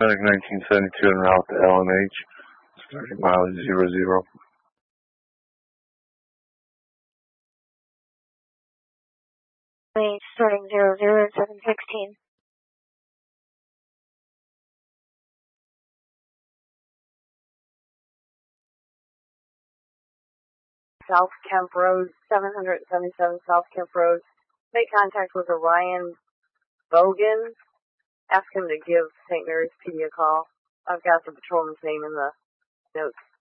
Medic 1972 en route to LMH, starting mileage 00. Starting 00 at 716. South Kemp Road, 777 South Kemp Road. Make contact with Orion Bogan. Ask him to give St. Mary's PD a call. I've got the patrolman's name in the notes.